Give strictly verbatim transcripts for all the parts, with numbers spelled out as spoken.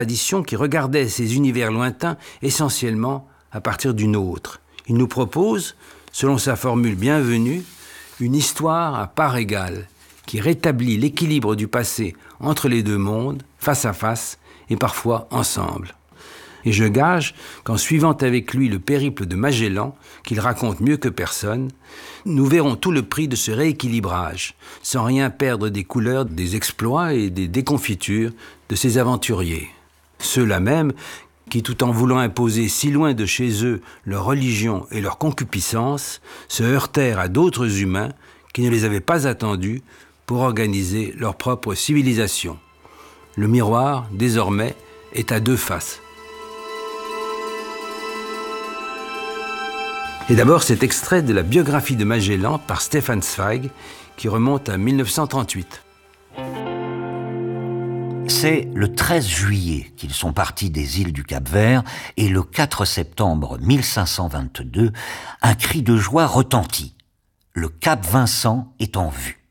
tradition qui regardait ces univers lointains essentiellement à partir du nôtre. Il nous propose, selon sa formule bienvenue, une histoire à part égale qui rétablit l'équilibre du passé entre les deux mondes, face à face et parfois ensemble. Et je gage qu'en suivant avec lui le périple de Magellan, qu'il raconte mieux que personne, nous verrons tout le prix de ce rééquilibrage, sans rien perdre des couleurs, des exploits et des déconfitures de ces aventuriers. Ceux-là même qui, tout en voulant imposer si loin de chez eux leur religion et leur concupiscence, se heurtèrent à d'autres humains qui ne les avaient pas attendus pour organiser leur propre civilisation. Le miroir, désormais, est à deux faces. Et d'abord, cet extrait de la biographie de Magellan par Stefan Zweig, qui remonte à mille neuf cent trente-huit. C'est le treize juillet qu'ils sont partis des îles du Cap-Vert et le quatre septembre mille cinq cent vingt-deux, un cri de joie retentit. Le Cap Vincent est en vue.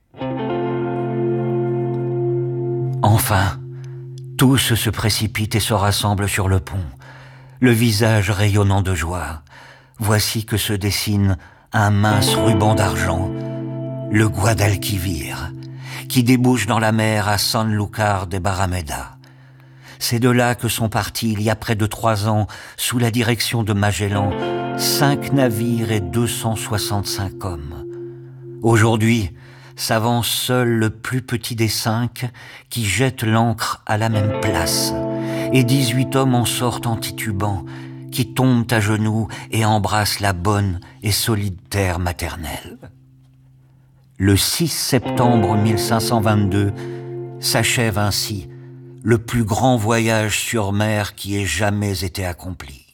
Enfin, tous se précipitent et se rassemblent sur le pont, le visage rayonnant de joie. Voici que se dessine un mince ruban d'argent, le Guadalquivir, qui débouche dans la mer à Sanlúcar de Barrameda. C'est de là que sont partis il y a près de trois ans, sous la direction de Magellan, cinq navires et deux cent soixante-cinq hommes. Aujourd'hui, s'avance seul le plus petit des cinq qui jette l'ancre à la même place, et dix-huit hommes en sortent en titubant, qui tombent à genoux et embrassent la bonne et solide terre maternelle. Le six septembre mille cinq cent vingt-deux s'achève ainsi le plus grand voyage sur mer qui ait jamais été accompli.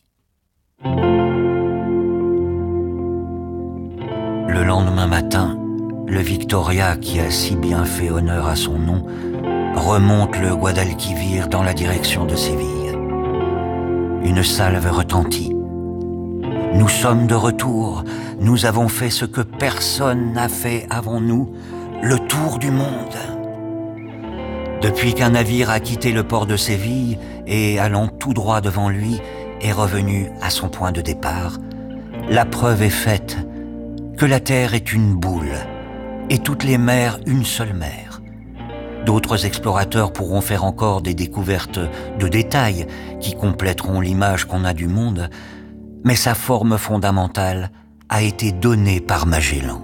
Le lendemain matin, le Victoria, qui a si bien fait honneur à son nom, remonte le Guadalquivir dans la direction de Séville. Une salve retentit. Nous sommes de retour. Nous avons fait ce que personne n'a fait avant nous, le tour du monde. Depuis qu'un navire a quitté le port de Séville et, allant tout droit devant lui, est revenu à son point de départ, la preuve est faite que la Terre est une boule et toutes les mers une seule mer. D'autres explorateurs pourront faire encore des découvertes de détails qui compléteront l'image qu'on a du monde, mais sa forme fondamentale a été donnée par Magellan.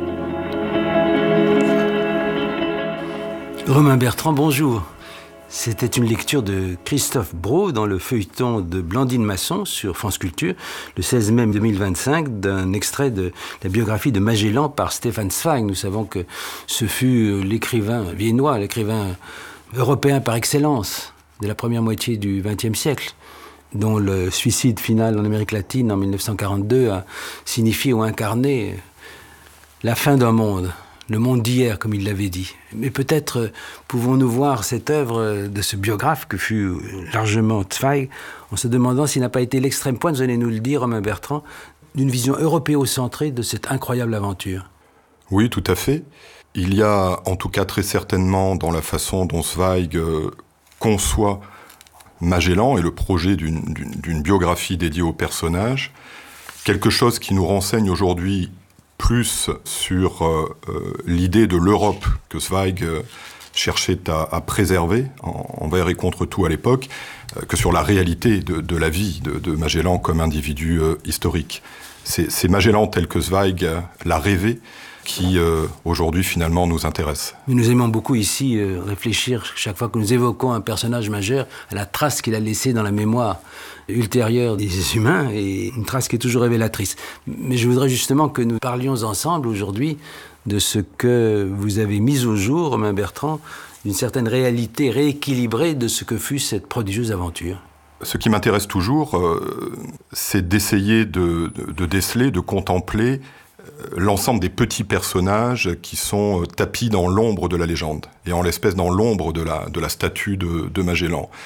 Romain Bertrand, bonjour. C'était une lecture de Christophe Brault dans le feuilleton de Blandine Masson sur France Culture, le seize mai deux mille vingt-cinq, d'un extrait de la biographie de Magellan par Stefan Zweig. Nous savons que ce fut l'écrivain viennois, l'écrivain européen par excellence de la première moitié du vingtième siècle, dont le suicide final en Amérique latine en mille neuf cent quarante-deux a signifié ou incarné la fin d'un monde. Le monde d'hier, comme il l'avait dit. Mais peut-être pouvons-nous voir cette œuvre de ce biographe que fut largement Zweig, en se demandant s'il n'a pas été l'extrême point, vous allez nous le dire, Romain Bertrand, d'une vision européocentrée de cette incroyable aventure. Oui, tout à fait. Il y a, en tout cas très certainement, dans la façon dont Zweig euh, conçoit Magellan et le projet d'une, d'une, d'une biographie dédiée au personnage, quelque chose qui nous renseigne aujourd'hui plus sur euh, euh, l'idée de l'Europe que Zweig euh, cherchait à, à préserver en, envers et contre tout à l'époque, euh, que sur la réalité de, de la vie de, de Magellan comme individu euh, historique. C'est, c'est Magellan tel que Zweig euh, l'a rêvé qui, euh, aujourd'hui, finalement, nous intéresse. Mais nous aimons beaucoup ici euh, réfléchir, chaque fois que nous évoquons un personnage majeur, à la trace qu'il a laissée dans la mémoire ultérieure des humains, et une trace qui est toujours révélatrice. Mais je voudrais justement que nous parlions ensemble aujourd'hui de ce que vous avez mis au jour, Romain Bertrand, d'une certaine réalité rééquilibrée de ce que fut cette prodigieuse aventure. Ce qui m'intéresse toujours, euh, c'est d'essayer de, de, de déceler, de contempler l'ensemble des petits personnages qui sont tapis dans l'ombre de la légende, et en l'espèce dans l'ombre de la, de la statue de, de Magellan.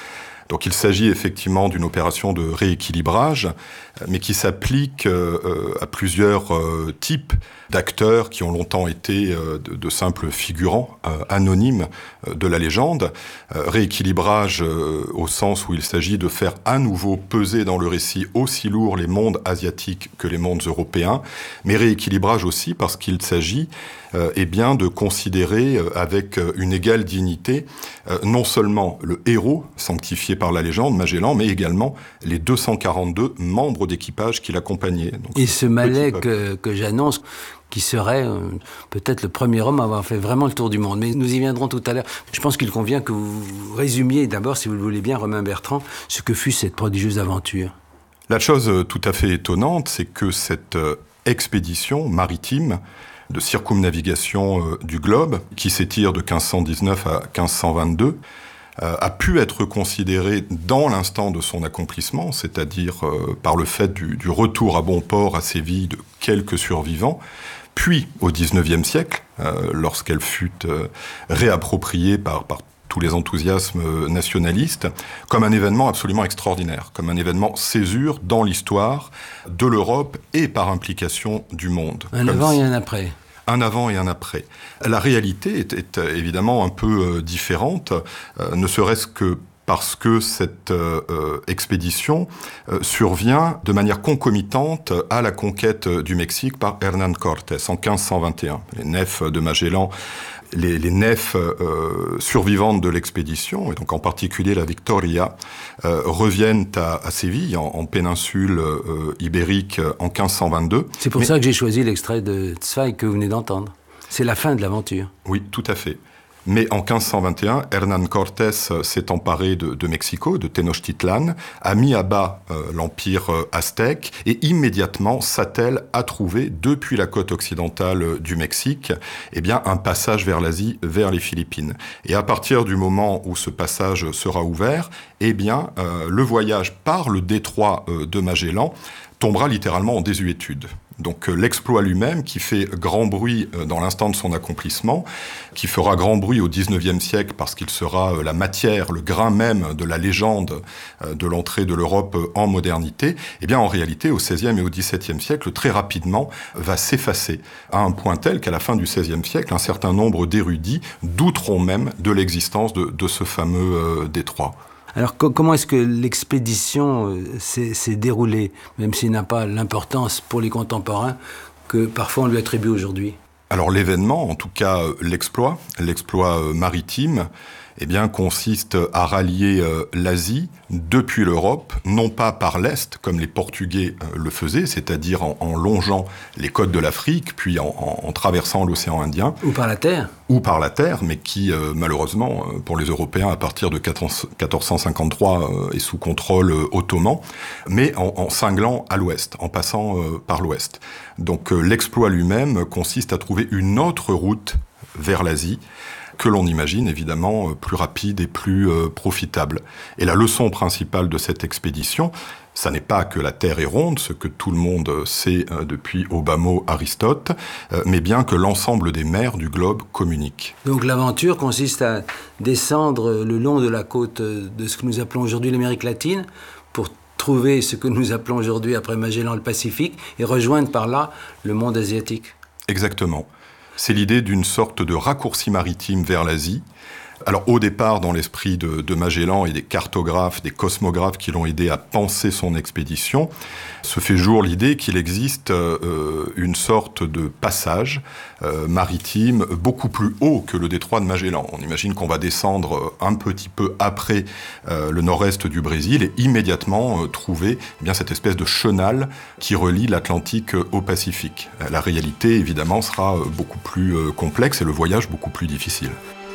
Donc il s'agit effectivement d'une opération de rééquilibrage, mais qui s'applique euh, à plusieurs euh, types d'acteurs qui ont longtemps été euh, de, de simples figurants euh, anonymes euh, de la légende. Euh, rééquilibrage euh, au sens où il s'agit de faire à nouveau peser dans le récit aussi lourd les mondes asiatiques que les mondes européens, mais rééquilibrage aussi parce qu'il s'agit euh, eh bien, de considérer euh, avec euh, une égale dignité euh, non seulement le héros sanctifié par la légende, Magellan, mais également les deux cent quarante-deux membres d'équipage qui l'accompagnaient. Donc, et ce Malais que, que j'annonce, qui serait euh, peut-être le premier homme à avoir fait vraiment le tour du monde. Mais nous y viendrons tout à l'heure. Je pense qu'il convient que vous résumiez d'abord, si vous le voulez bien, Romain Bertrand, ce que fut cette prodigieuse aventure. La chose tout à fait étonnante, c'est que cette euh, expédition maritime de circumnavigation euh, du globe, qui s'étire de quinze cent dix-neuf à quinze cent vingt-deux, euh, a pu être considérée dans l'instant de son accomplissement, c'est-à-dire euh, par le fait du, du retour à bon port à Séville de quelques survivants, puis au dix-neuvième siècle, euh, lorsqu'elle fut euh, réappropriée par, par tous les enthousiasmes nationalistes, comme un événement absolument extraordinaire, comme un événement césure dans l'histoire de l'Europe et par implication du monde. Un avant et un après. Un avant et un après. La réalité est, est évidemment un peu euh, différente, euh, ne serait-ce que parce que cette euh, expédition euh, survient de manière concomitante à la conquête du Mexique par Hernán Cortés en quinze cent vingt et un. Les nefs de Magellan, les, les nefs euh, survivantes de l'expédition, et donc en particulier la Victoria, euh, reviennent à, à Séville, en, en péninsule euh, ibérique, en quinze cent vingt-deux. C'est pour Mais... ça que j'ai choisi l'extrait de Zweig que vous venez d'entendre. C'est la fin de l'aventure. Oui, tout à fait. Mais en quinze cent vingt et un, Hernán Cortés s'est emparé de, de Mexico, de Tenochtitlan, a mis à bas euh, l'empire euh, aztèque et immédiatement s'attelle à trouver, depuis la côte occidentale euh, du Mexique, eh bien, un passage vers l'Asie, vers les Philippines. Et à partir du moment où ce passage sera ouvert, eh bien, euh, le voyage par le détroit euh, de Magellan tombera littéralement en désuétude. Donc euh, l'exploit lui-même, qui fait grand bruit euh, dans l'instant de son accomplissement, qui fera grand bruit au dix-neuvième siècle parce qu'il sera euh, la matière, le grain même de la légende euh, de l'entrée de l'Europe euh, en modernité, eh bien en réalité au seizième et au dix-septième siècle, très rapidement, va s'effacer, à un point tel qu'à la fin du seizième siècle, un certain nombre d'érudits douteront même de l'existence de, de ce fameux euh, détroit. Alors co- comment est-ce que l'expédition euh, s'est, s'est déroulée, même s'il n'a pas l'importance pour les contemporains que parfois on lui attribue aujourd'hui? Alors l'événement, en tout cas euh, l'exploit, l'exploit euh, maritime, eh bien, consiste à rallier euh, l'Asie depuis l'Europe, non pas par l'Est, comme les Portugais euh, le faisaient, c'est-à-dire en, en longeant les côtes de l'Afrique, puis en, en, en traversant l'océan Indien. Ou par la terre. Ou par la terre, mais qui, euh, malheureusement, euh, pour les Européens, à partir de quatorze cent cinquante-trois, euh, est sous contrôle euh, ottoman, mais en, en cinglant à l'ouest, en passant euh, par l'ouest. Donc euh, l'exploit lui-même consiste à trouver une autre route vers l'Asie, que l'on imagine évidemment plus rapide et plus euh, profitable. Et la leçon principale de cette expédition, ça n'est pas que la Terre est ronde, ce que tout le monde sait euh, depuis au bas mot Aristote, euh, mais bien que l'ensemble des mers du globe communiquent. Donc l'aventure consiste à descendre le long de la côte de ce que nous appelons aujourd'hui l'Amérique latine, pour trouver ce que nous appelons aujourd'hui, après Magellan, le Pacifique, et rejoindre par là le monde asiatique. Exactement. C'est l'idée d'une sorte de raccourci maritime vers l'Asie. Alors au départ, dans l'esprit de, de Magellan et des cartographes, des cosmographes qui l'ont aidé à penser son expédition, se fait jour l'idée qu'il existe euh, une sorte de passage euh, maritime beaucoup plus haut que le détroit de Magellan. On imagine qu'on va descendre un petit peu après euh, le nord-est du Brésil et immédiatement euh, trouver eh bien, cette espèce de chenal qui relie l'Atlantique au Pacifique. La réalité, évidemment, sera beaucoup plus euh, complexe et le voyage beaucoup plus difficile.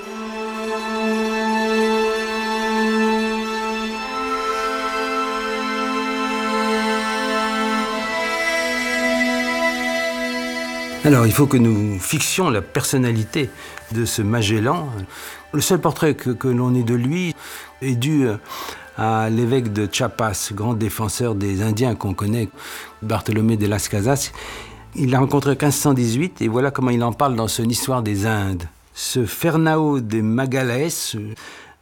Alors, il faut que nous fixions la personnalité de ce Magellan. Le seul portrait que, que l'on ait de lui est dû à l'évêque de Chiapas, grand défenseur des Indiens qu'on connaît, Bartolomé de las Casas. Il l'a rencontré en quinze cent dix-huit et voilà comment il en parle dans son Histoire des Indes. Ce Fernão de Magalhães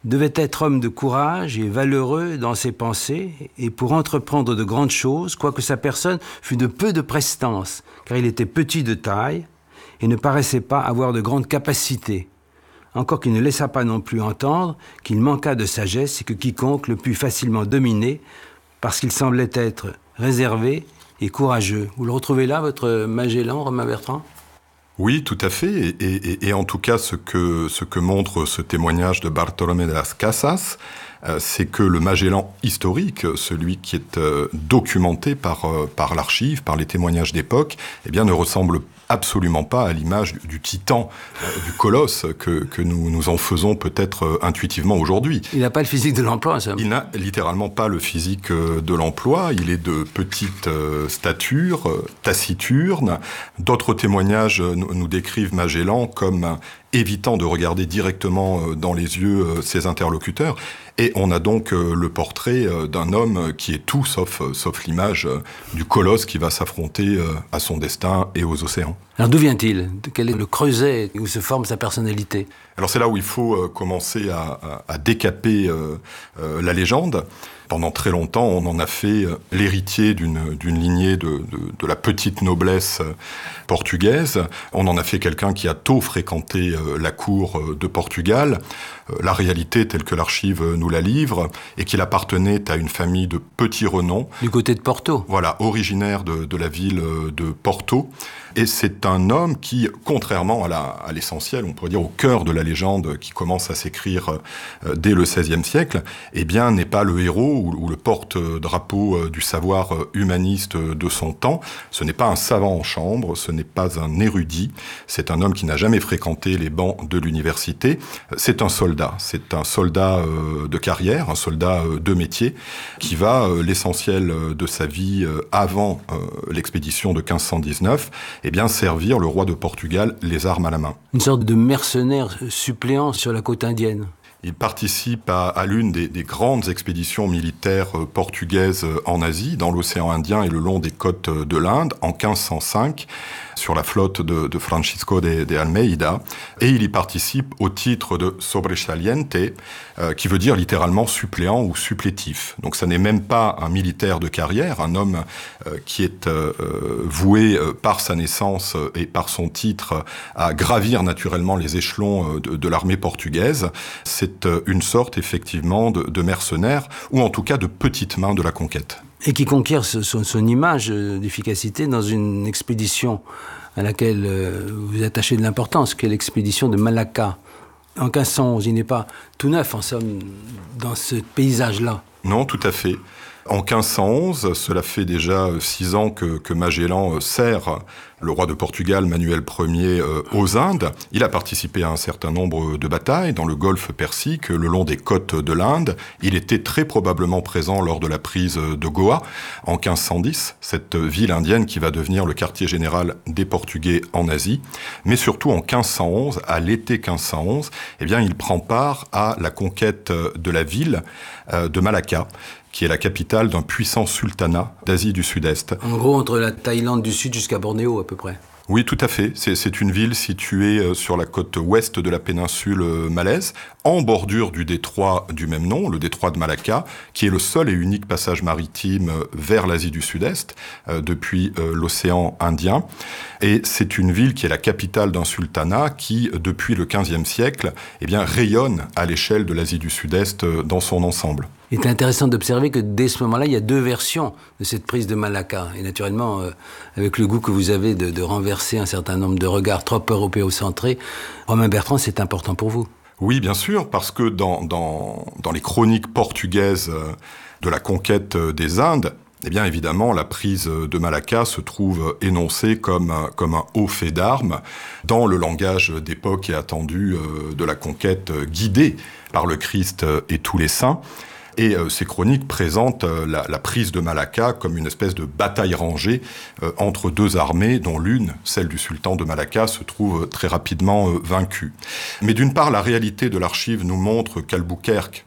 devait être homme de courage et valeureux dans ses pensées, et pour entreprendre de grandes choses, quoique sa personne fût de peu de prestance, car il était petit de taille et ne paraissait pas avoir de grandes capacités, encore qu'il ne laissa pas non plus entendre qu'il manqua de sagesse et que quiconque le put facilement dominer, parce qu'il semblait être réservé et courageux. Vous le retrouvez là, votre Magellan, Romain Bertrand ? Oui, tout à fait. Et, et, et en tout cas, ce que, ce que montre ce témoignage de Bartolomé de las Casas, euh, c'est que le Magellan historique, celui qui est euh, documenté par, euh, par l'archive, par les témoignages d'époque, eh bien, ne ressemble absolument pas à l'image du, du titan, euh, du colosse que, que nous, nous en faisons peut-être euh, intuitivement aujourd'hui. Il n'a pas le physique de l'emploi, ça. Il n'a littéralement pas le physique euh, de l'emploi. Il est de petite euh, stature, euh, taciturne. D'autres témoignages euh, nous, nous décrivent Magellan comme euh, évitant de regarder directement euh, dans les yeux euh, ses interlocuteurs. Et on a donc euh, le portrait euh, d'un homme qui est tout sauf, euh, sauf l'image euh, du colosse qui va s'affronter euh, à son destin et aux océans. Alors d'où vient-il ? Quel est le creuset où se forme sa personnalité ? Alors c'est là où il faut euh, commencer à, à, à décaper euh, euh, la légende. Pendant très longtemps, on en a fait euh, l'héritier d'une, d'une lignée de, de, de la petite noblesse euh, portugaise. On en a fait quelqu'un qui a tôt fréquenté euh, la cour euh, de Portugal. Euh, la réalité telle que l'archive nous la livre est qu'il appartenait à une famille de petits renom. Du côté de Porto. Voilà, originaire de, de la ville de Porto. Et c'est un homme qui, contrairement à, la, à l'essentiel, on pourrait dire au cœur de la légende qui commence à s'écrire euh, dès le seizième siècle, eh bien, n'est pas le héros ou, ou le porte-drapeau euh, du savoir euh, humaniste de son temps. Ce n'est pas un savant en chambre, ce n'est pas un érudit, c'est un homme qui n'a jamais fréquenté les bancs de l'université. C'est un soldat, c'est un soldat euh, de carrière, un soldat euh, de métier, qui va, euh, l'essentiel de sa vie euh, avant euh, l'expédition de quinze cent dix-neuf, eh bien, servir le roi de Portugal les armes à la main. Une sorte de mercenaire suppléant sur la côte indienne. Il participe à, à l'une des, des grandes expéditions militaires portugaises en Asie, dans l'océan Indien et le long des côtes de l'Inde, en quinze cent cinq, sur la flotte de, de Francisco de, de Almeida. Et il y participe au titre de sobresaliente, euh, qui veut dire littéralement suppléant ou supplétif. Donc ça n'est même pas un militaire de carrière, un homme euh, qui est euh, voué euh, par sa naissance et par son titre à gravir naturellement les échelons de, de l'armée portugaise. C'est une sorte, effectivement, de, de mercenaire, ou en tout cas de petite main de la conquête. Et qui conquiert son, son image d'efficacité dans une expédition à laquelle vous attachez de l'importance, qui est l'expédition de Malacca. En quinze cent onze, il n'est pas tout neuf, en somme, dans ce paysage-là. Non, tout à fait. En quinze cent onze, cela fait déjà six ans que, que Magellan sert le roi de Portugal, Manuel Ier, euh, aux Indes. Il a participé à un certain nombre de batailles dans le golfe Persique, le long des côtes de l'Inde. Il était très probablement présent lors de la prise de Goa en quinze cent dix, cette ville indienne qui va devenir le quartier général des Portugais en Asie. Mais surtout en quinze cent onze, à l'été quinze cent onze, eh bien, il prend part à la conquête de la ville euh, de Malacca, qui est la capitale d'un puissant sultanat d'Asie du Sud-Est. En gros, entre la Thaïlande du Sud jusqu'à Bornéo, à peu près. Oui, tout à fait. C'est, c'est une ville située sur la côte ouest de la péninsule malaise, en bordure du détroit du même nom, le détroit de Malacca, qui est le seul et unique passage maritime vers l'Asie du Sud-Est, euh, depuis euh, l'océan Indien. Et c'est une ville qui est la capitale d'un sultanat qui, depuis le quinzième siècle, eh bien, rayonne à l'échelle de l'Asie du Sud-Est euh, dans son ensemble. Il est intéressant d'observer que dès ce moment-là, il y a deux versions de cette prise de Malacca. Et naturellement, euh, avec le goût que vous avez de, de renverser un certain nombre de regards trop européocentrés, Romain Bertrand, c'est important pour vous. Oui, bien sûr, parce que dans, dans, dans les chroniques portugaises de la conquête des Indes, eh bien évidemment, la prise de Malacca se trouve énoncée comme, comme un haut fait d'armes dans le langage d'époque et attendu de la conquête guidée par le Christ et tous les saints. Et euh, ces chroniques présentent euh, la, la prise de Malacca comme une espèce de bataille rangée euh, entre deux armées, dont l'une, celle du sultan de Malacca, se trouve très rapidement euh, vaincue. Mais d'une part, la réalité de l'archive nous montre qu'Albuquerque,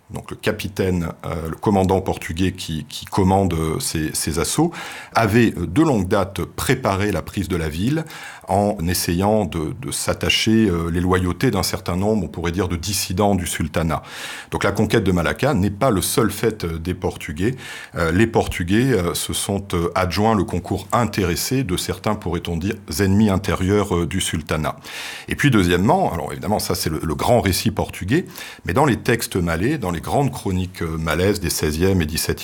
donc le capitaine, euh, le commandant portugais qui, qui commande euh, ces, ces assauts, avait de longue date préparé la prise de la ville en essayant de, de s'attacher euh, les loyautés d'un certain nombre, on pourrait dire, de dissidents du sultanat. Donc la conquête de Malacca n'est pas le seul fait des Portugais. Euh, les Portugais euh, se sont euh, adjoints le concours intéressé de certains, pourrait-on dire, ennemis intérieurs euh, du sultanat. Et puis deuxièmement, alors évidemment ça c'est le, le grand récit portugais, mais dans les textes malais, dans les grandes chroniques malaises des seizième et dix-septième